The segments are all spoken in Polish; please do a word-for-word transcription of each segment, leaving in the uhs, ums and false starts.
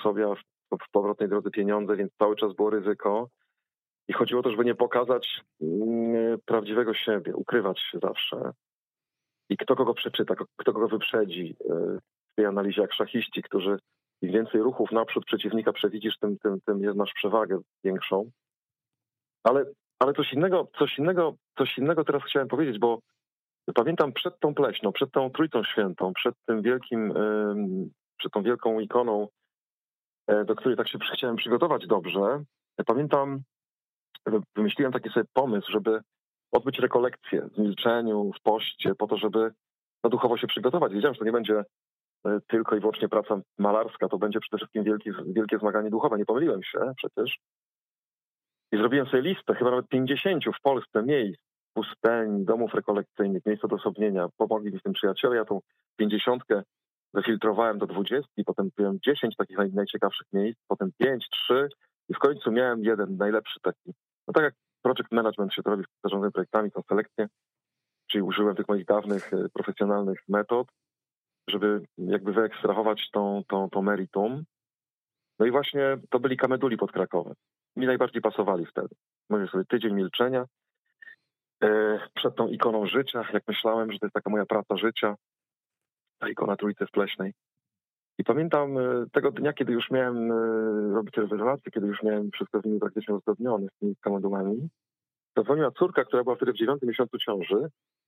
sobie, a w, w powrotnej drodze pieniądze, więc cały czas było ryzyko. I chodziło o to, żeby nie pokazać mm, prawdziwego siebie, ukrywać się zawsze. I kto kogo przeczyta, kto kogo wyprzedzi w tej analizie, jak szachiści, którzy im więcej ruchów naprzód przeciwnika przewidzisz, tym, tym, tym jest masz przewagę większą. Ale, ale coś innego, coś innego, coś innego teraz chciałem powiedzieć, bo pamiętam przed tą pleśną, przed tą Trójcą Świętą, przed tym wielkim, przed tą wielką ikoną, do której tak się chciałem przygotować dobrze. Pamiętam, wymyśliłem taki sobie pomysł, żeby odbyć rekolekcję w milczeniu, w poście, po to, żeby no, duchowo się przygotować. Wiedziałem, że to nie będzie tylko i wyłącznie praca malarska, to będzie przede wszystkim wielki, wielkie zmaganie duchowe. Nie pomyliłem się przecież. I zrobiłem sobie listę, chyba nawet pięćdziesięciu w Polsce miejsc, pustyń, domów rekolekcyjnych, miejsc odosobnienia. Pomogli mi w tym przyjaciele. Ja tą pięćdziesiątkę wyfiltrowałem do dwudziestki, potem byłem dziesięć takich naj, najciekawszych miejsc, potem pięć, trzy i w końcu miałem jeden, najlepszy taki. No tak jak project management się to robi z zarządzaniem projektami, tą selekcję, czyli użyłem tych moich dawnych, profesjonalnych metod, żeby jakby wyekstrahować tą, tą, tą meritum. No i właśnie to byli Kameduli pod Krakowem. Mi najbardziej pasowali wtedy. Mówię sobie tydzień milczenia e, przed tą ikoną życia, jak myślałem, że to jest taka moja praca życia, ta ikona Trójcy w Pleśnej. I pamiętam e, tego dnia, kiedy już miałem e, robić rezerwację, kiedy już miałem wszystko z nimi praktycznie uzgodnione, z tymi kamedulami, zadzwoniła córka, która była wtedy w dziewiątym miesiącu ciąży,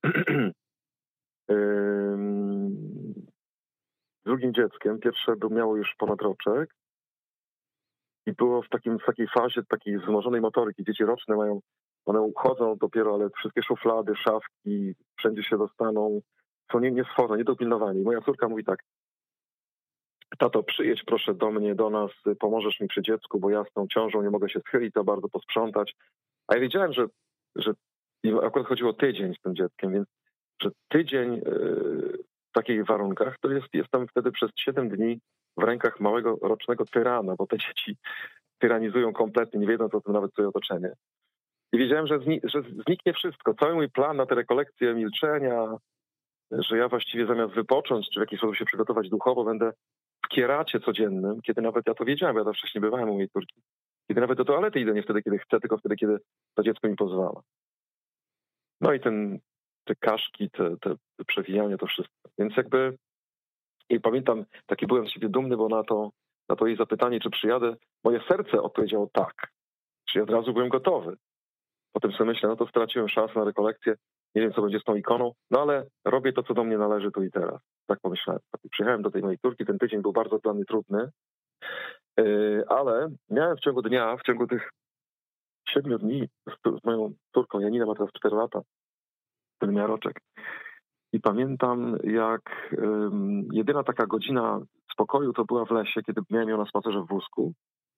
drugim dzieckiem. Pierwsze miało już ponad roczek i było w, takim, w takiej fazie takiej wzmożonej motoryki. Dzieci roczne mają, one uchodzą dopiero, ale wszystkie szuflady, szafki, wszędzie się dostaną, są nie, nie stworzone, niedopilnowane. I moja córka mówi tak: tato, przyjedź proszę do mnie, do nas, pomożesz mi przy dziecku, bo ja z tą ciążą nie mogę się schylić, to bardzo posprzątać. A ja wiedziałem, że, że akurat chodziło o tydzień z tym dzieckiem, więc że tydzień yy, w takich warunkach, to jest, jestem wtedy przez siedem dni w rękach małego rocznego tyrana, bo te dzieci tyranizują kompletnie, nie wiedzą o tym nawet swoje otoczenie. I wiedziałem, że, zni- że zniknie wszystko. Cały mój plan na te rekolekcje milczenia, że ja właściwie zamiast wypocząć, czy w jakiś sposób się przygotować duchowo, będę w kieracie codziennym, kiedy nawet ja to wiedziałem, ja to wcześniej bywałem u mojej córki, kiedy nawet do toalety idę nie wtedy, kiedy chcę, tylko wtedy, kiedy to dziecko mi pozwala. No i ten, te kaszki, te, te przewijania, to wszystko. Więc jakby i pamiętam, taki byłem z siebie dumny, bo na to, na to jej zapytanie, czy przyjadę, moje serce odpowiedziało tak. Czy ja od razu byłem gotowy. Potem sobie myślę, no to straciłem szansę na rekolekcję, nie wiem, co będzie z tą ikoną, no ale robię to, co do mnie należy tu i teraz. Tak pomyślałem. Przyjechałem do tej mojej córki, ten tydzień był bardzo dla mnie trudny, yy, ale miałem w ciągu dnia, w ciągu tych siedmiu dni z, z moją córką, Janina ma teraz cztery lata, wtedy miała roczek. I pamiętam, jak um, jedyna taka godzina spokoju to była w lesie, kiedy miałem ją na spacerze w wózku.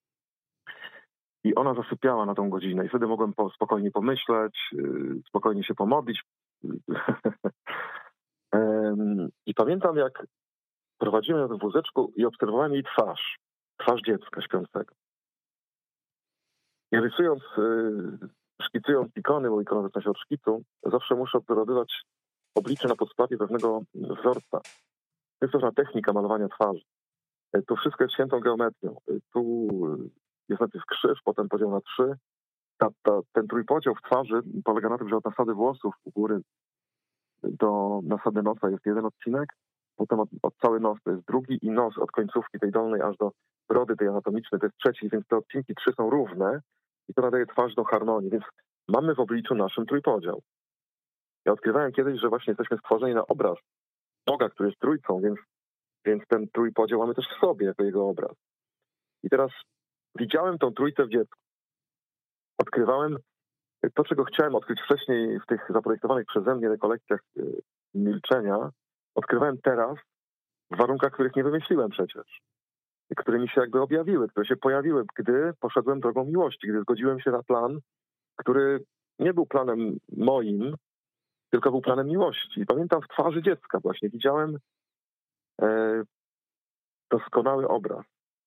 I ona zasypiała na tą godzinę. I wtedy mogłem po, spokojnie pomyśleć, yy, spokojnie się pomodlić. um, I pamiętam, jak prowadziłem ją w wózeczku i obserwowałem jej twarz. Twarz dziecka śpiącego. I rysując, yy, szkicując ikony, bo ikona zaczyna się od szkicu, zawsze muszę obserwować oblicze na podstawie pewnego wzorca. To jest pewna technika malowania twarzy. Tu wszystko jest świętą geometrią. Tu jest najpierw krzyż, potem podział na trzy. Ta, ta, ten trójpodział w twarzy polega na tym, że od nasady włosów u góry do nasady nosa jest jeden odcinek, potem od, od cały nos to jest drugi i nos od końcówki tej dolnej aż do brody tej anatomicznej to jest trzeci, więc te odcinki trzy są równe i to nadaje twarzną harmonię. Więc mamy w obliczu naszym trójpodział. Ja odkrywałem kiedyś, że właśnie jesteśmy stworzeni na obraz Boga, który jest trójcą, więc, więc ten trójpodział mamy też w sobie jako jego obraz. I teraz widziałem tą trójcę w dziecku. Odkrywałem to, czego chciałem odkryć wcześniej w tych zaprojektowanych przeze mnie rekolekcjach yy, milczenia, odkrywałem teraz w warunkach, których nie wymyśliłem przecież. Które mi się jakby objawiły, które się pojawiły, gdy poszedłem drogą miłości, gdy zgodziłem się na plan, który nie był planem moim, tylko był planem miłości. I pamiętam w twarzy dziecka właśnie, widziałem e, doskonały obraz.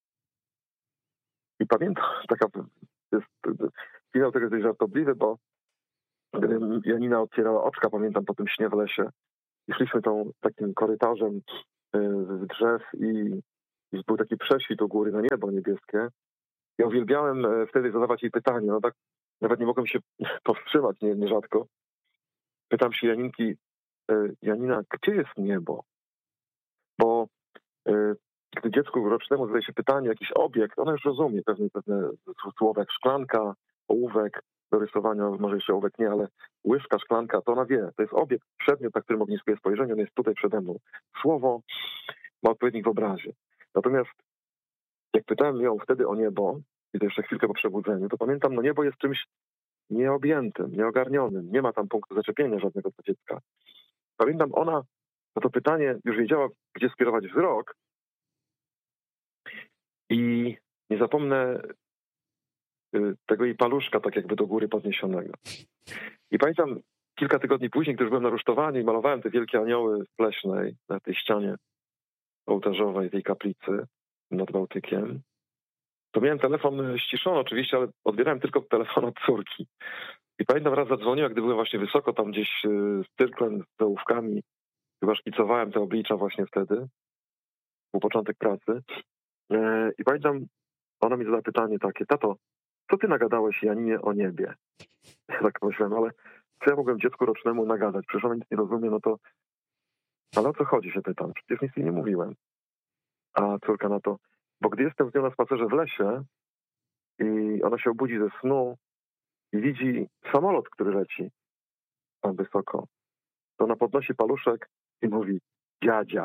I pamiętam, taka jest, finał tego jest dość żartobliwy, bo gdy Janina otwierała oczka, pamiętam po tym śnie w lesie, i szliśmy tą takim korytarzem e, z drzew i i był taki prześwit u góry na niebo niebieskie. Ja uwielbiałem wtedy zadawać jej pytanie, no tak nawet nie mogłem się powstrzymać nie, nierzadko. Pytam się Janinki, Janina, gdzie jest niebo? Bo gdy dziecku rocznemu zadaje się pytanie, jakiś obiekt, ona już rozumie pewne, pewne słowa jak szklanka, ołówek do rysowania, może jeszcze ołówek nie, ale łyżka, szklanka, to ona wie. To jest obiekt, przedmiot, na którym ogniskuje spojrzenie, on jest tutaj przede mną. Słowo ma odpowiednik w obrazie. Natomiast jak pytałem ją wtedy o niebo, i to jeszcze chwilkę po przebudzeniu, to pamiętam, no niebo jest czymś nieobjętym, nieogarnionym. Nie ma tam punktu zaczepienia żadnego dla dziecka. Pamiętam, ona na to pytanie już wiedziała, gdzie skierować wzrok i nie zapomnę tego jej paluszka tak jakby do góry podniesionego. I pamiętam kilka tygodni później, gdy już byłem na rusztowaniu i malowałem te wielkie anioły w Pleśnej na tej ścianie ołtarzowej tej kaplicy nad Bałtykiem, to miałem telefon ściszony oczywiście, ale odbierałem tylko telefon od córki. I pamiętam, raz zadzwoniła, gdy byłem właśnie wysoko tam gdzieś z cyrklem, z ołówkami. Chyba szkicowałem te oblicza właśnie wtedy. Był początek pracy. I pamiętam, ona mi zadała pytanie takie: tato, co ty nagadałeś Janinie o niebie? Ja tak myślałem, ale co ja mogłem dziecku rocznemu nagadać? Przecież ona nic nie rozumie, no to... Ale o co chodzi, się pytam? Przecież nic jej nie mówiłem. A córka na to: bo gdy jestem z nią na spacerze w lesie i ona się obudzi ze snu i widzi samolot, który leci tam wysoko, to ona podnosi paluszek i mówi: dziadzia.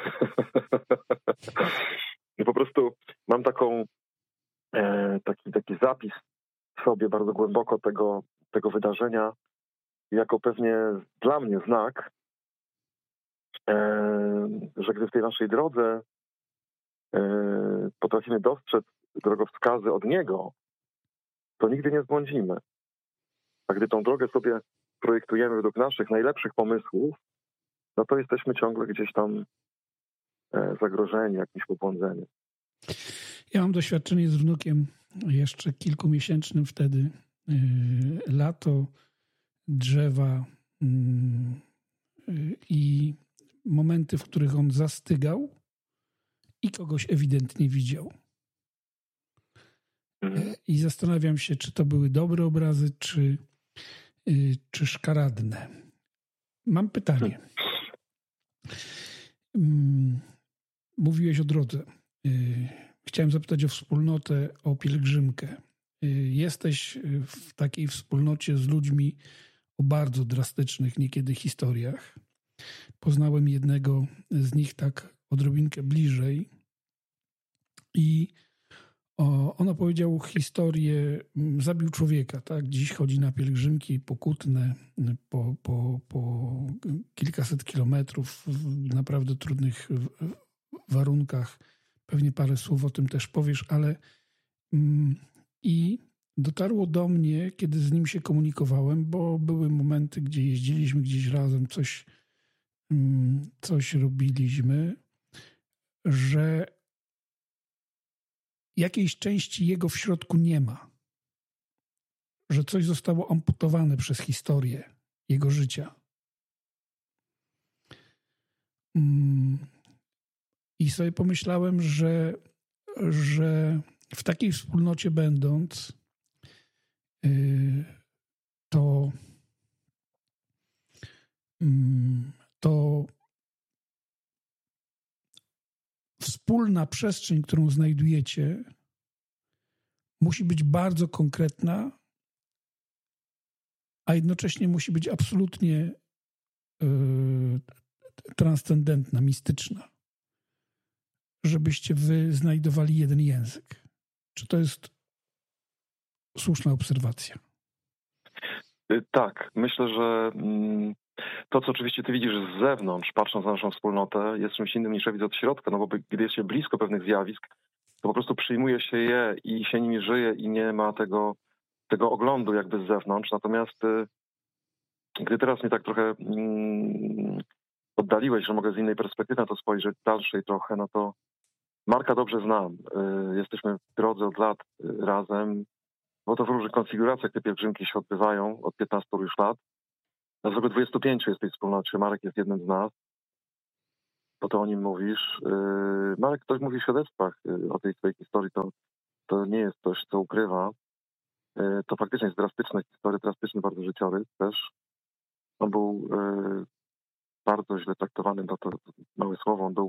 I po prostu mam taką, e, taki, taki zapis w sobie bardzo głęboko tego, tego wydarzenia, jako pewnie dla mnie znak, e, że gdy w tej naszej drodze e, potrafimy dostrzec drogowskazy od Niego, to nigdy nie zbłądzimy. A gdy tą drogę sobie projektujemy według naszych najlepszych pomysłów, no to jesteśmy ciągle gdzieś tam e, zagrożeni jakimś pobłądzeniem. Ja mam doświadczenie z wnukiem jeszcze kilkumiesięcznym wtedy. Lato, drzewa i momenty, w których on zastygał i kogoś ewidentnie widział. I zastanawiam się, czy to były dobre obrazy, czy, czy szkaradne. Mam pytanie. Mówiłeś o drodze. Chciałem zapytać o wspólnotę, o pielgrzymkę. Jesteś w takiej wspólnocie z ludźmi o bardzo drastycznych niekiedy historiach. Poznałem jednego z nich tak odrobinkę bliżej i o, on opowiedział historię, zabił człowieka, tak? Dziś chodzi na pielgrzymki pokutne po, po, po kilkaset kilometrów w naprawdę trudnych warunkach. Pewnie parę słów o tym też powiesz, ale mm, i dotarło do mnie, kiedy z nim się komunikowałem, bo były momenty, gdzie jeździliśmy gdzieś razem, coś, mm, coś robiliśmy, że jakiejś części jego w środku nie ma. Że coś zostało amputowane przez historię jego życia. Mm, I sobie pomyślałem, że, że w takiej wspólnocie będąc, yy, to, yy, to wspólna przestrzeń, którą znajdujecie, musi być bardzo konkretna, a jednocześnie musi być absolutnie yy, transcendentna, mistyczna, żebyście wy znajdowali jeden język. Czy to jest słuszna obserwacja? Tak, myślę, że to, co oczywiście ty widzisz z zewnątrz, patrząc na naszą wspólnotę, jest czymś innym niż widzę od środka, no bo gdy jest się blisko pewnych zjawisk, to po prostu przyjmuje się je i się nimi żyje i nie ma tego, tego oglądu jakby z zewnątrz. Natomiast gdy teraz mnie tak trochę mm, oddaliłeś, że mogę z innej perspektywy na to spojrzeć, dalszej trochę, no to Marka dobrze znam. Jesteśmy w drodze od lat razem, bo to w różnych konfiguracjach te pielgrzymki się odbywają od piętnastu już lat. Na zwykle dwudziestu pięciu jest w tej wspólnocie, Marek jest jednym z nas. bo to o nim mówisz. Marek, ktoś mówi w świadectwach o tej swojej historii, to, to nie jest coś, co ukrywa. To faktycznie jest drastyczna historia, drastyczny bardzo życiorys też. On był bardzo źle traktowany, no to małe słowo, on był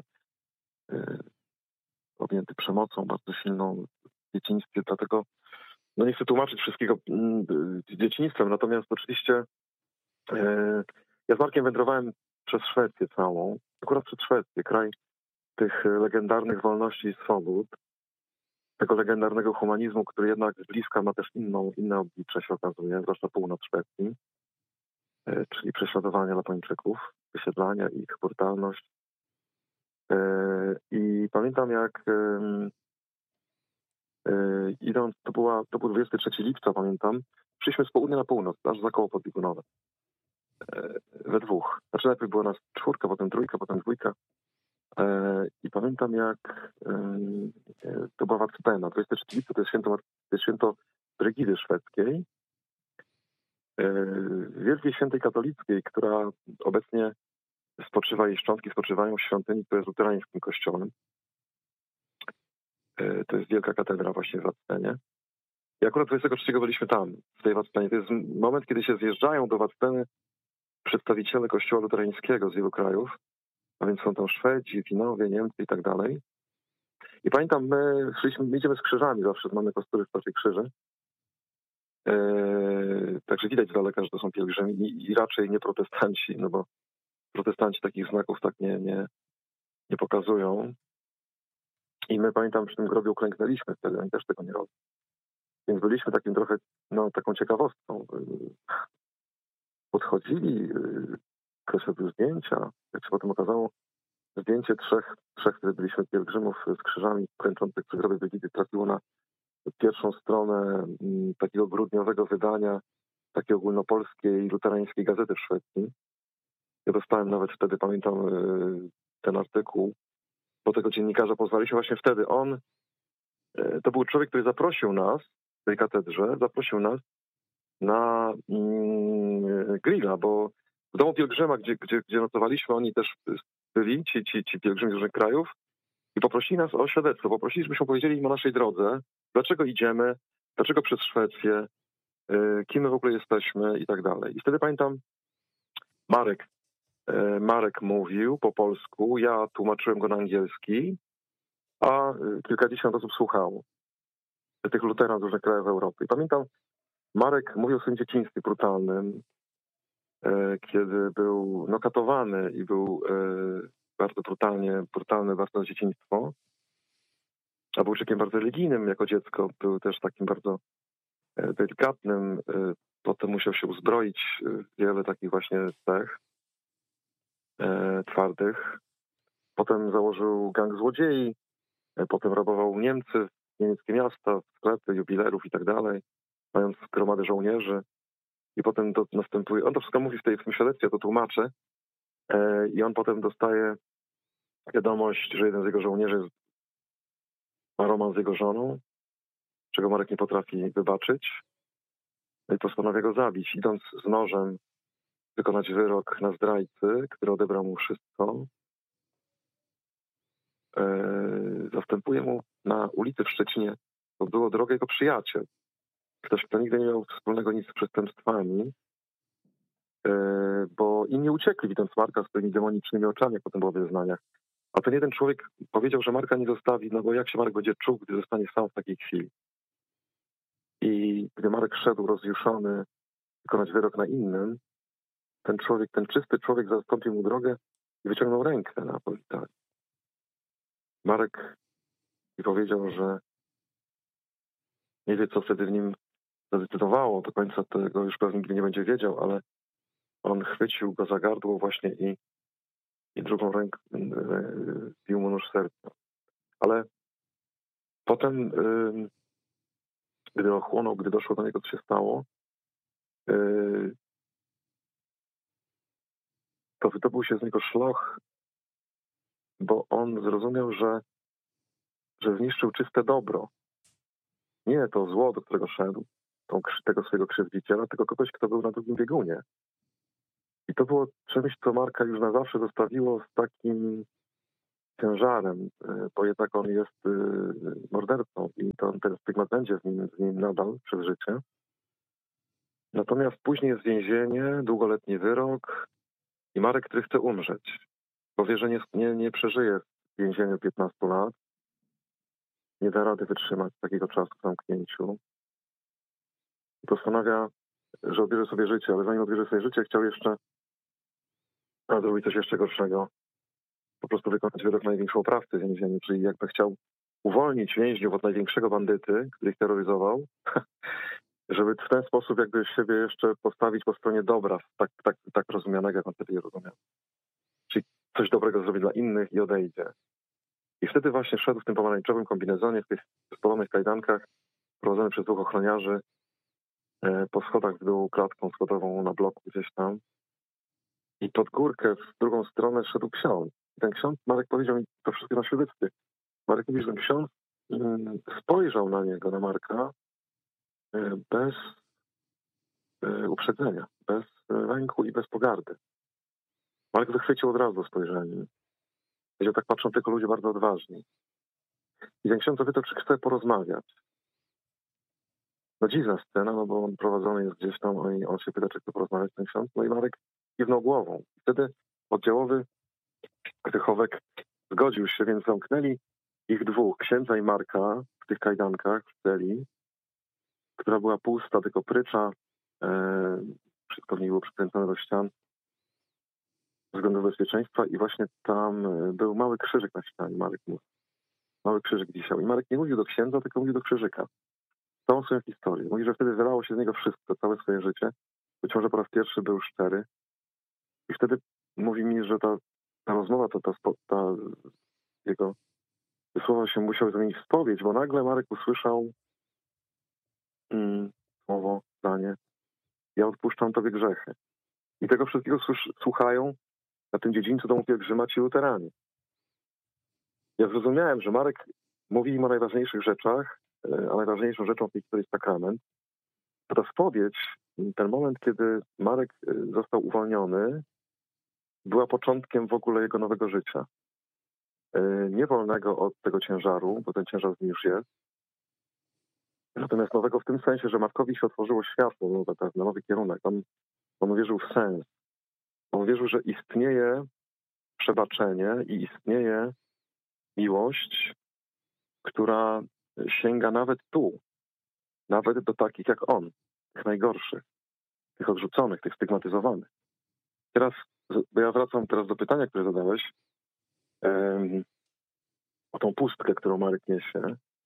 objęty przemocą bardzo silną w dzieciństwie, dlatego no nie chcę tłumaczyć wszystkiego dzieciństwem, natomiast oczywiście ja z Markiem wędrowałem przez Szwecję całą, akurat przez Szwecję, kraj tych legendarnych wolności i swobód, tego legendarnego humanizmu, który jednak z bliska ma też inną, inne oblicze, się okazuje, zwłaszcza północ Szwecji, czyli prześladowania Lapończyków, wysiedlania ich, brutalność. I pamiętam, jak idąc, to, była, to był dwudziestego trzeciego lipca, pamiętam, przyszliśmy z południa na północ, aż za koło podbiegunowe. We dwóch. Znaczy najpierw była nas czwórka, potem trójka, potem dwójka. I pamiętam, jak to była Wacpena. dwudziestego trzeciego lipca to jest święto, to jest święto Brygidy Szwedzkiej, wielkiej świętej katolickiej, która obecnie spoczywa, jej szczątki spoczywają w świątyni, która jest luterańskim kościołem. To jest wielka katedra właśnie w Wacpenie. I akurat dwudziestego trzeciego byliśmy tam, w tej Wacpenie. To jest moment, kiedy się zjeżdżają do Wacpeny przedstawiciele kościoła luterańskiego z wielu krajów, a więc są tam Szwedzi, Finowie, Niemcy i tak dalej. I pamiętam, my szliśmy, my idziemy z krzyżami zawsze, mamy kostury w czasie krzyży. Eee, także widać z daleka, że to są pielgrzymi i, i raczej nie protestanci, no bo protestanci takich znaków tak nie, nie, nie pokazują. I my, pamiętam, przy tym grobie uklęknęliśmy wtedy, oni też tego nie robią. Więc byliśmy takim trochę, no taką ciekawostką. Podchodzili, ktoś robił zdjęcia. Jak się potem okazało, zdjęcie trzech, trzech wtedy byliśmy pielgrzymów z krzyżami klęczących przy grobie Brygidy trafiło na pierwszą stronę takiego grudniowego wydania takiej ogólnopolskiej luterańskiej gazety w Szwecji. Ja dostałem nawet wtedy, pamiętam, ten artykuł, bo tego dziennikarza pozwaliśmy właśnie wtedy. On, to był człowiek, który zaprosił nas w tej katedrze, zaprosił nas na mm, grilla, bo w domu pielgrzyma, gdzie, gdzie, gdzie nocowaliśmy, oni też byli, ci, ci, ci pielgrzymi z różnych krajów i poprosili nas o świadectwo. Poprosili, żebyśmy powiedzieli im o naszej drodze, dlaczego idziemy, dlaczego przez Szwecję, y, kim my w ogóle jesteśmy i tak dalej. I wtedy pamiętam, Marek, y, Marek mówił po polsku, ja tłumaczyłem go na angielski, a kilkadziesiąt osób słuchało tych luteran z różnych krajów Europy. I pamiętam, Marek mówił o swoim dzieciństwie brutalnym, kiedy był no, katowany i był bardzo brutalnie, brutalne bardzo dzieciństwo, a był człowiekiem bardzo religijnym jako dziecko, był też takim bardzo delikatnym, potem musiał się uzbroić w wiele takich właśnie cech twardych. Potem założył gang złodziei, potem rabował Niemcy, niemieckie miasta, sklepy, jubilerów i tak dalej, mając gromady żołnierzy. I potem to następuje, on to wszystko mówi w, tej, w tym świadectwie, to tłumaczy. E, I on potem dostaje wiadomość, że jeden z jego żołnierzy ma romans z jego żoną, czego Marek nie potrafi wybaczyć. No i postanawia go zabić, idąc z nożem wykonać wyrok na zdrajcy, który odebrał mu wszystko. E, zastępuje mu na ulicy w Szczecinie, to było droga jego przyjaciel. Ktoś, kto nigdy nie miał wspólnego nic z przestępstwami, bo inni uciekli, widząc Marka z tymi demonicznymi oczami, jak potem było w zeznaniach. A ten jeden człowiek powiedział, że Marka nie zostawi, no bo jak się Marek będzie czuł, gdy zostanie sam w takiej chwili. I gdy Marek szedł rozjuszony wykonać wyrok na innym, ten człowiek, ten czysty człowiek zastąpił mu drogę i wyciągnął rękę na powitanie. Marek mi powiedział, że nie wie, co wtedy w nim zadecydowało, do końca tego już pewnie nigdy nie będzie wiedział, ale on chwycił go za gardło właśnie i, i drugą ręką bił mu nóż serca. Ale potem, yy, gdy ochłonął, gdy doszło do niego, co się stało, yy, to wydobył się z niego szloch, bo on zrozumiał, że, że zniszczył czyste dobro. Nie to zło, do którego szedł, tą, tego swojego krzywdziciela, tylko kogoś, kto był na drugim biegunie. I to było czymś, co Marka już na zawsze zostawiło w takim ciężarem, bo jednak on jest mordercą i to, ten stygmat będzie z nim, z nim nadal przez życie. Natomiast później jest więzienie, długoletni wyrok i Marek, który chce umrzeć, bo wie, że nie, nie, nie przeżyje w więzieniu piętnastu lat, nie da rady wytrzymać takiego czasu w zamknięciu. Postanawia, że odbierze sobie życie, ale zanim odbierze sobie życie, chciał jeszcze zrobić coś jeszcze gorszego. Po prostu wykonać wyrok na największą oprawcę w więzieniu, czyli jakby chciał uwolnić więźniów od największego bandyty, który ich terroryzował, żeby w ten sposób jakby siebie jeszcze postawić po stronie dobra, tak, tak, tak rozumianego, jak on wtedy je rozumiał. Czyli coś dobrego zrobi dla innych i odejdzie. I wtedy właśnie szedł w tym pomarańczowym kombinezonie, w tych spalonych kajdankach, prowadzony przez dwóch ochroniarzy, po schodach w dół, klatką schodową na bloku gdzieś tam. I pod górkę w drugą stronę szedł ksiądz. I ten ksiądz, Marek powiedział mi to wszystko na świadectwie. Marek mówi, że ten ksiądz spojrzał na niego, na Marka, bez uprzedzenia, bez lęku i bez pogardy. Marek wychwycił od razu spojrzenie. Powiedział, tak patrzą tylko ludzie bardzo odważni. I ten ksiądz zapytał, czy chce porozmawiać. No dziwna scena, no bo on prowadzony jest gdzieś tam i on się pyta, czy chce porozmawiać ten ksiądz. No i Marek kiwnął głową. Wtedy oddziałowy Krychowek zgodził się, więc zamknęli ich dwóch, księdza i Marka, w tych kajdankach w celi, która była pusta, tylko prycza. E, wszystko w niej było przykręcone do ścian ze względu bezpieczeństwa i właśnie tam był mały krzyżyk na ścianie, Marek mówił. Mały krzyżyk wisiał. I Marek nie mówił do księdza, tylko mówił do krzyżyka. Całą swoją historię. Mówi, że wtedy wylało się z niego wszystko, całe swoje życie. Być może po raz pierwszy był szczery. I wtedy mówi mi, że ta, ta rozmowa, to ta, ta jego słowa się musiały zamienić w spowiedź, bo nagle Marek usłyszał mm, słowo, zdanie: ja odpuszczam tobie grzechy. I tego wszystkiego słuchają na tym dziedzińcu domu pielgrzyma ci luteranie. Ja zrozumiałem, że Marek mówi im o najważniejszych rzeczach, a najważniejszą rzeczą w tej historii jest sakrament. To ta spowiedź, ten moment, kiedy Marek został uwolniony, była początkiem w ogóle jego nowego życia. Nie wolnego od tego ciężaru, bo ten ciężar z nim już jest. Natomiast nowego w tym sensie, że Markowi się otworzyło światło nowe, pewne, nowy kierunek. On, on uwierzył w sens. On uwierzył, że istnieje przebaczenie i istnieje miłość, która sięga nawet tu, nawet do takich jak on, tych najgorszych, tych odrzuconych, tych stygmatyzowanych. Teraz, bo ja wracam teraz do pytania, które zadałeś, um, o tą pustkę, którą Marek niesie.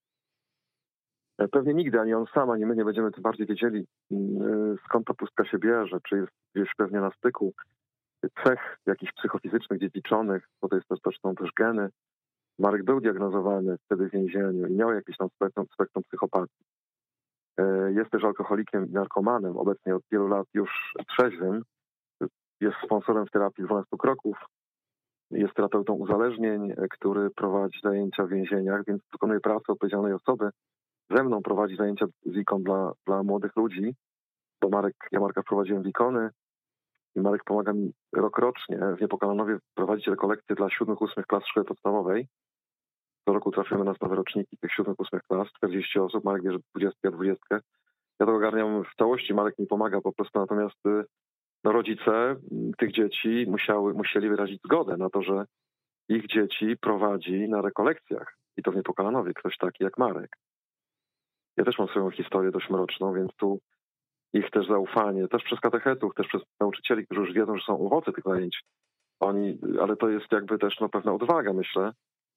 Pewnie nigdy ani on sam, ani my nie będziemy tym bardziej wiedzieli, skąd ta pustka się bierze, czy jest gdzieś pewnie na styku cech jakichś psychofizycznych, dziedziczonych, bo to jest też zresztą też geny. Marek był diagnozowany wtedy w więzieniu i miał jakiś tam spektrum, spektrum psychopatii. Jest też alkoholikiem i narkomanem, obecnie od wielu lat już trzeźwym. Jest sponsorem w terapii dwunastu kroków. Jest terapeutą uzależnień, który prowadzi zajęcia w więzieniach, więc wykonuje pracę odpowiedzialnej osoby. Ze mną prowadzi zajęcia z ikon dla, dla młodych ludzi, bo Marek, ja Marka wprowadziłem w ikony i Marek pomaga mi rokrocznie w Niepokalanowie prowadzić rekolekcje dla siódmych, ósmych klas szkoły podstawowej. Co roku trafiamy na nowe roczniki tych siódmych, ósmych klas, czterdzieści osób, Marek bierze dwudziestkę, ja dwudziestkę. Ja to ogarniam w całości, Marek mi pomaga po prostu, natomiast no, rodzice tych dzieci musiały, musieli wyrazić zgodę na to, że ich dzieci prowadzi na rekolekcjach. I to w Niepokalanowie ktoś taki jak Marek. Ja też mam swoją historię dość mroczną, więc tu ich też zaufanie, też przez katechetów, też przez nauczycieli, którzy już wiedzą, że są owoce tych zajęć. Oni, ale to jest jakby też no, pewna odwaga, myślę.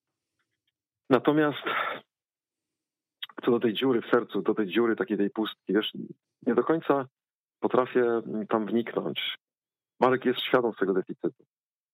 Natomiast co do tej dziury w sercu, do tej dziury takiej tej pustki, wiesz, nie do końca potrafię tam wniknąć. Marek jest świadom swojego deficytu.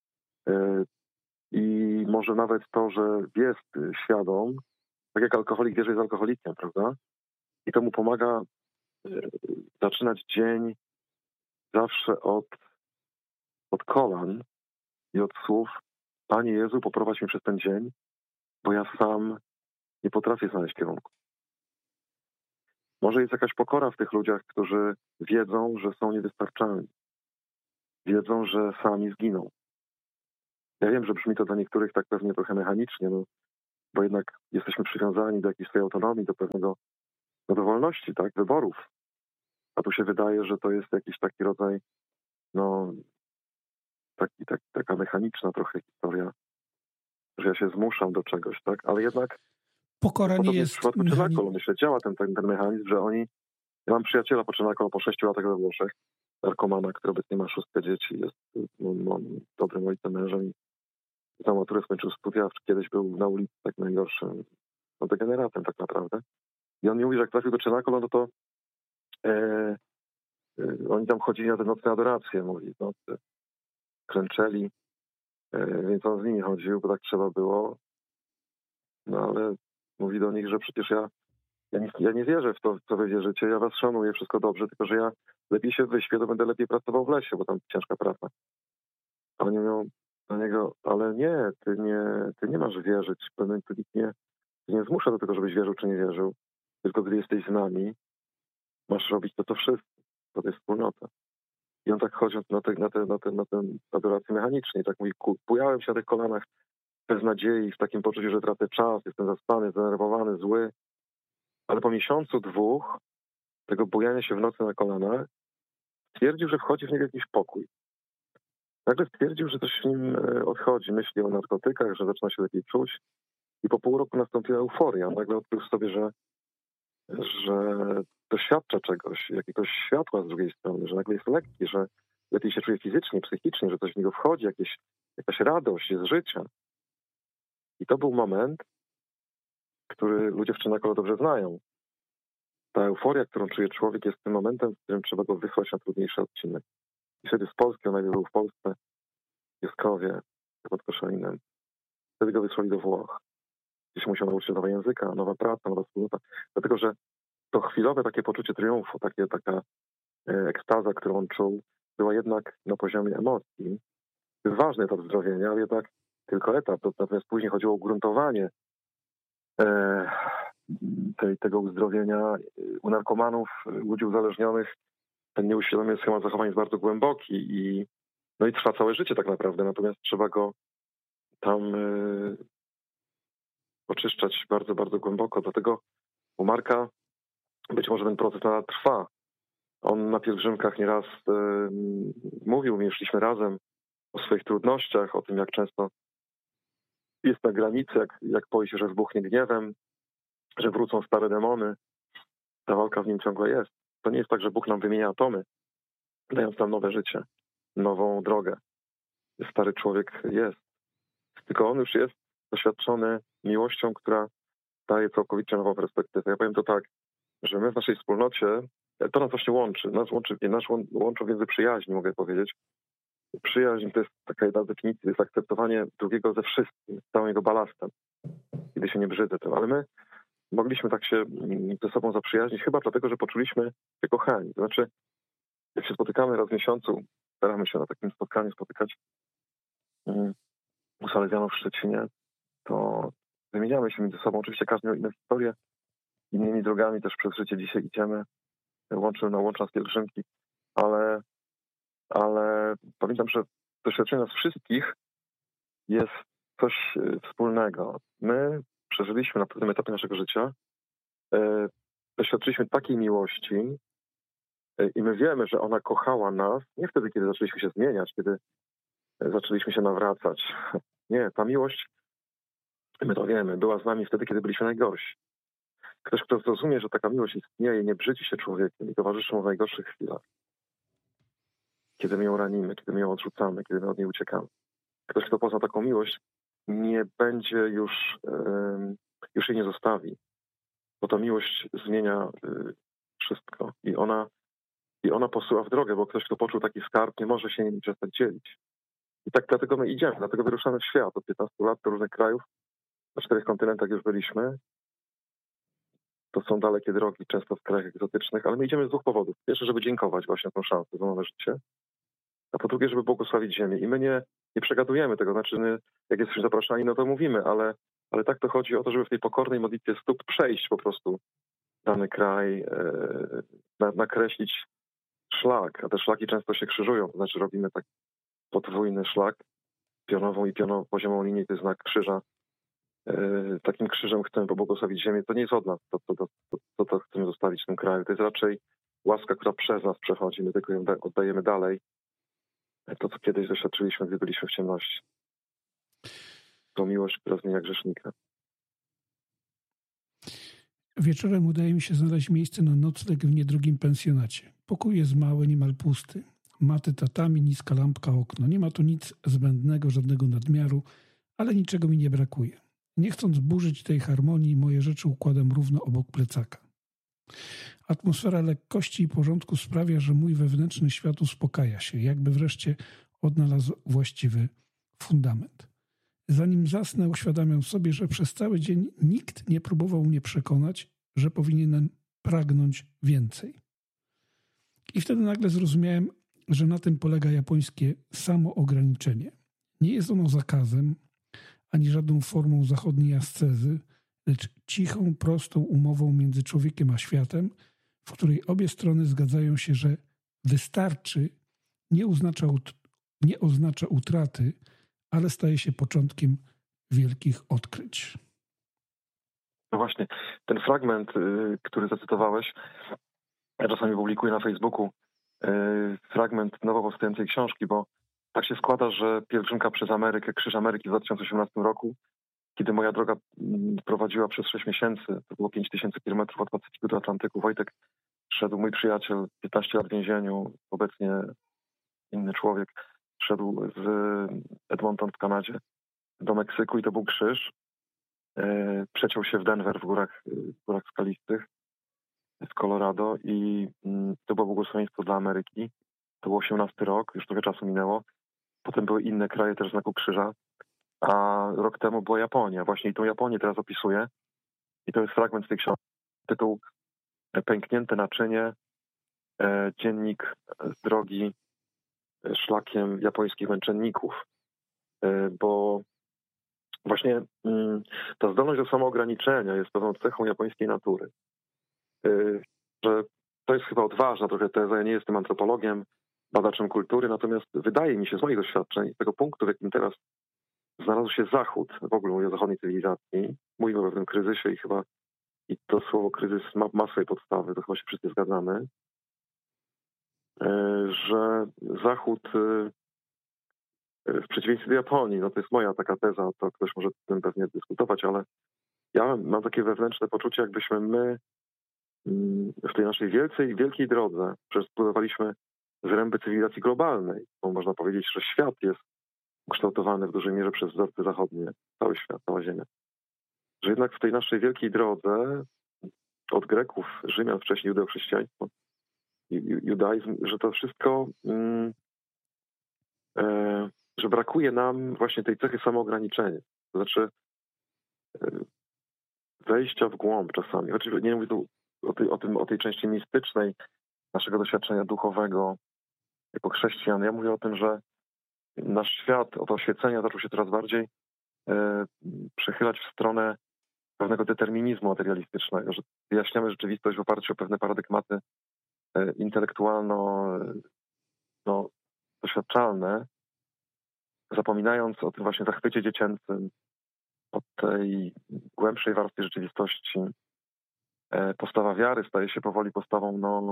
I może nawet to, że jest świadom, tak jak alkoholik wie, że jest alkoholikiem, prawda? I to mu pomaga zaczynać dzień zawsze od, od kolan i od słów: Panie Jezu, poprowadź mnie przez ten dzień, bo ja sam nie potrafię znaleźć kierunku. Może jest jakaś pokora w tych ludziach, którzy wiedzą, że są niewystarczalni. Wiedzą, że sami zginą. Ja wiem, że brzmi to dla niektórych tak pewnie trochę mechanicznie, no, bo jednak jesteśmy przywiązani do jakiejś swojej autonomii, do pewnego, no, do wolności, tak, wyborów. A tu się wydaje, że to jest jakiś taki rodzaj, no, taki, tak, taka mechaniczna trochę historia, że ja się zmuszam do czegoś, tak, ale jednak Pokora nie podobnie jest w przypadku mechani- Czenakolu, myślę, działa ten, ten, ten mechanizm, że oni, ja mam przyjaciela po Czenakolu po sześciu latach we Włoszech, narkomana, który obecnie ma szóstkę dzieci, jest no, no, dobrym ojcem, mężem i za maturę skończył studia, kiedyś był na ulicy tak najgorszym, no, degeneratem tak naprawdę. I on mi mówi, że jak trafił do Czenakolu, no to e, e, oni tam chodzili na te nocne adoracje, mówi, no, klęczeli, e, więc on z nimi chodził, bo tak trzeba było. No ale mówi do nich, że przecież ja, ja, nie, ja nie wierzę w to, w co wy wierzycie, ja was szanuję, wszystko dobrze, tylko że ja lepiej się wyśpię, to będę lepiej pracował w lesie, bo tam ciężka praca. A oni mówią do niego, ale nie, ty nie, ty nie masz wierzyć, ty nikt nie, ty nie zmusza do tego, żebyś wierzył czy nie wierzył, tylko gdy jesteś z nami, masz robić to, co wszyscy, to jest wspólnota. I on tak chodzi na te, na te, na te, na tę adorację mechaniczną, tak mówi, bujałem się na tych kolanach bez nadziei, w takim poczuciu, że tracę czas, jestem zaspany, zdenerwowany, zły. Ale po miesiącu, dwóch tego bujania się w nocy na kolanach stwierdził, że wchodzi w niego jakiś pokój. Nagle stwierdził, że coś w nim odchodzi, myśli o narkotykach, że zaczyna się lepiej czuć. I po pół roku nastąpiła euforia. Nagle odkrył sobie, że, że doświadcza czegoś, jakiegoś światła z drugiej strony, że nagle jest lekki, że lepiej się czuje fizycznie, psychicznie, że coś w niego wchodzi, jakieś, jakaś radość jest życia. I to był moment, który ludzie w Czenakolu dobrze znają. Ta euforia, którą czuje człowiek, jest tym momentem, w którym trzeba go wysłać na trudniejszy odcinek. I wtedy z Polski, on najpierw był w Polsce, w Pioskowie, pod Koszalinem. Wtedy go wysłali do Włoch. Gdzieś musiał nauczyć się nowego języka, nowa praca, nowa wspólnota. Dlatego, że to chwilowe takie poczucie triumfu, takie, taka ekstaza, którą on czuł, była jednak na poziomie emocji. To jest ważny etap zdrowienia, ale jednak tylko etap. Natomiast później chodziło o ugruntowanie e, tej, tego uzdrowienia. U narkomanów, ludzi uzależnionych, ten nieuświadomiony schemat zachowań jest bardzo głęboki i, no i trwa całe życie tak naprawdę. Natomiast trzeba go tam y, oczyszczać bardzo, bardzo głęboko. Dlatego u Marka być może ten proces nadal trwa. On na pielgrzymkach nieraz y, mówił, my szliśmy razem o swoich trudnościach, o tym, jak często jest na granicy, jak, jak boi się, że wybuchnie gniewem, że wrócą stare demony. Ta walka w nim ciągle jest. To nie jest tak, że Bóg nam wymienia atomy, dając nam nowe życie, nową drogę. Stary człowiek jest. Tylko on już jest doświadczony miłością, która daje całkowicie nową perspektywę. Ja powiem to tak, że my w naszej wspólnocie, to nas właśnie łączy, nas łączy, nas łączą więzy przyjaźni, mogę powiedzieć. Przyjaźń to jest taka jedna z definicji, to jest akceptowanie drugiego ze wszystkim, z całym jego balastem, kiedy się nie brzydzę tym. Ale my mogliśmy tak się ze sobą zaprzyjaźnić chyba dlatego, że poczuliśmy się kochani. To znaczy, jak się spotykamy raz w miesiącu, staramy się na takim spotkaniu spotykać u Salezjanów w Szczecinie, to wymieniamy się między sobą. Oczywiście każdy miał inną historię, innymi drogami też przez życie dzisiaj idziemy, łączy, no, łączy nas pielgrzymki, ale, ale pamiętam, że doświadczenie nas wszystkich jest coś wspólnego. My przeżyliśmy na pewnym etapie naszego życia, e, doświadczyliśmy takiej miłości e, i my wiemy, że ona kochała nas nie wtedy, kiedy zaczęliśmy się zmieniać, kiedy zaczęliśmy się nawracać. Nie, ta miłość, my to wiemy, była z nami wtedy, kiedy byliśmy najgorsi. Ktoś, kto zrozumie, że taka miłość istnieje, nie brzydzi się człowiekiem i towarzyszy mu w najgorszych chwilach. Kiedy my ją ranimy, kiedy my ją odrzucamy, kiedy my od niej uciekamy. Ktoś, kto pozna taką miłość, nie będzie już, um, już jej nie zostawi. Bo ta miłość zmienia y, wszystko. I ona, I ona posyła w drogę, bo ktoś, kto poczuł taki skarb, nie może się nim przestać dzielić. I tak dlatego my idziemy, dlatego wyruszamy w świat. Od piętnastu lat do różnych krajów, na czterech kontynentach już byliśmy. To są dalekie drogi, często w krajach egzotycznych, ale my idziemy z dwóch powodów. Pierwsze, żeby dziękować właśnie za tą szansę, za nowe życie, a po drugie, żeby błogosławić ziemię. I my nie, nie przegadujemy tego, znaczy my, jak jesteśmy zapraszani, no to mówimy, ale, ale tak to chodzi o to, żeby w tej pokornej modlitwie stóp przejść po prostu dany kraj, e, na, nakreślić szlak, a te szlaki często się krzyżują, to znaczy robimy tak podwójny szlak, pionową i piono poziomą linię, to jest znak krzyża. Takim krzyżem chcemy pobłogosławić ziemię. To nie jest od nas, to, to, to, to, to chcemy zostawić w tym kraju. To jest raczej łaska, która przez nas przechodzi. My tylko ją oddajemy dalej. To, co kiedyś doświadczyliśmy, gdy byliśmy w ciemności. To miłość, która zmienia grzesznika. Wieczorem udaje mi się znaleźć miejsce na nocleg w niedrogim pensjonacie. Pokój jest mały, niemal pusty. Maty, tatami, niska lampka, okno. Nie ma tu nic zbędnego, żadnego nadmiaru, ale niczego mi nie brakuje. Nie chcąc burzyć tej harmonii, moje rzeczy układam równo obok plecaka. Atmosfera lekkości i porządku sprawia, że mój wewnętrzny świat uspokaja się, jakby wreszcie odnalazł właściwy fundament. Zanim zasnę, uświadamiam sobie, że przez cały dzień nikt nie próbował mnie przekonać, że powinienem pragnąć więcej. I wtedy nagle zrozumiałem, że na tym polega japońskie samoograniczenie. Nie jest ono zakazem, ani żadną formą zachodniej ascezy, lecz cichą, prostą umową między człowiekiem a światem, w której obie strony zgadzają się, że wystarczy nie oznacza, ut- nie oznacza utraty, ale staje się początkiem wielkich odkryć. No właśnie, ten fragment, który zacytowałeś, ja czasami publikuję na Facebooku, fragment nowo powstającej książki, bo tak się składa, że pielgrzymka przez Amerykę, Krzyż Ameryki w dwa tysiące osiemnastym roku, kiedy moja droga prowadziła przez sześć miesięcy, to było pięć tysięcy kilometrów od Pacyfiku do Atlantyku. Wojtek szedł, mój przyjaciel, piętnaście lat w więzieniu, obecnie inny człowiek, szedł z Edmonton w Kanadzie do Meksyku i to był krzyż. Przeciął się w Denver w górach, w górach skalistych w Colorado i to było błogosławieństwo dla Ameryki. To był osiemnasty rok, już trochę czasu minęło. Potem były inne kraje też znaku krzyża, a rok temu była Japonia. Właśnie i tą Japonię teraz opisuję. I to jest fragment z tej książki. Tytuł Pęknięte naczynie, dziennik z drogi szlakiem japońskich męczenników. Bo właśnie ta zdolność do samoograniczenia jest pewną cechą japońskiej natury. Że to jest chyba odważna trochę teza, ja nie jestem antropologiem, badaczem kultury, natomiast wydaje mi się z moich doświadczeń, z tego punktu, w jakim teraz znalazł się Zachód, w ogóle mówię o zachodniej cywilizacji, mówimy o pewnym kryzysie i chyba i to słowo kryzys ma, ma swoje podstawy, to chyba się wszyscy zgadzamy, że Zachód w przeciwieństwie do Japonii, no to jest moja taka teza, to ktoś może z tym pewnie dyskutować, ale ja mam takie wewnętrzne poczucie, jakbyśmy my w tej naszej wielkiej, wielkiej drodze przepływaliśmy zręby cywilizacji globalnej, bo można powiedzieć, że świat jest ukształtowany w dużej mierze przez wzorce zachodnie, cały świat, cała Ziemia. Że jednak w tej naszej wielkiej drodze od Greków, Rzymian, wcześniej judeo-chrześcijaństwo, judaizm, że to wszystko, mm, e, że brakuje nam właśnie tej cechy samoograniczenia. To znaczy e, wejścia w głąb czasami. Oczywiście nie mówię tu o tej, o, tym, o tej części mistycznej naszego doświadczenia duchowego jako chrześcijan. Ja mówię o tym, że nasz świat od oświecenia zaczął się coraz bardziej e, przechylać w stronę pewnego determinizmu materialistycznego, że wyjaśniamy rzeczywistość w oparciu o pewne paradygmaty e, intelektualno no, doświadczalne, zapominając o tym właśnie zachwycie dziecięcym, o tej głębszej warstwie rzeczywistości. E, postawa wiary staje się powoli postawą no,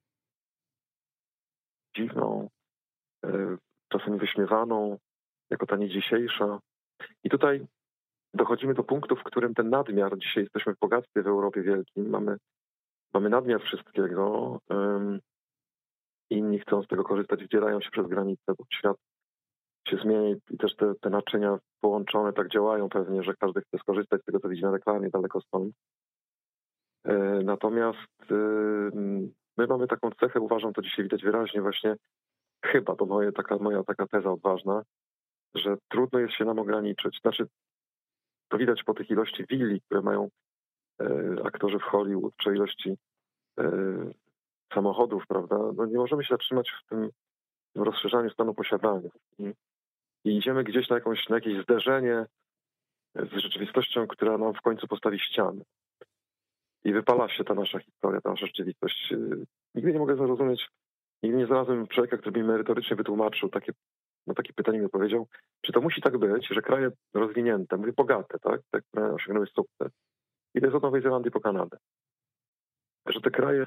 dziwną, e, czasem wyśmiewaną, jako ta nie dzisiejsza. I tutaj dochodzimy do punktu, w którym ten nadmiar, dzisiaj jesteśmy w bogactwie w Europie wielkim, mamy, mamy nadmiar wszystkiego, um, inni chcą z tego korzystać, wdzierają się przez granicę, bo świat się zmienia i też te, te naczynia połączone tak działają pewnie, że każdy chce skorzystać z tego, co widzi na reklamie daleko stąd. E, natomiast e, my mamy taką cechę, uważam, to dzisiaj widać wyraźnie właśnie, chyba, to moje, taka, moja taka teza odważna, że trudno jest się nam ograniczyć. Znaczy, to widać po tych ilości willi, które mają e, aktorzy w Hollywood, czy ilości e, samochodów, prawda? No nie możemy się zatrzymać w tym, w tym rozszerzaniu stanu posiadania. I, I idziemy gdzieś na, jakąś, na jakieś zderzenie z rzeczywistością, która nam w końcu postawi ścianę. I wypala się ta nasza historia, ta nasza rzeczywistość. Nigdy nie mogę zrozumieć, nigdy nie znalazłem człowieka, który by mi merytorycznie wytłumaczył takie na takie pytanie mi odpowiedział, czy to musi tak być, że kraje rozwinięte, mówię bogate, tak, te, które osiągnęły sukces, idę od Nowej Zelandii po Kanadę, że te kraje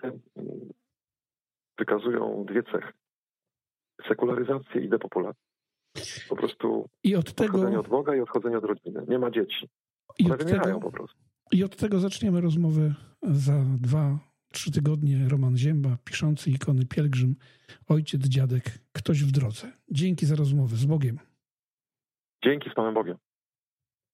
wykazują dwie cechy. Sekularyzację i depopulację. Po prostu I od tego... odchodzenie od Boga i odchodzenie od rodziny. Nie ma dzieci. I One od wymierają tego... po prostu. I od tego zaczniemy rozmowę za dwa, trzy tygodnie. Roman Zięba, piszący ikony, pielgrzym, ojciec, dziadek, ktoś w drodze. Dzięki za rozmowę. Z Bogiem. Dzięki, z Panem Bogiem.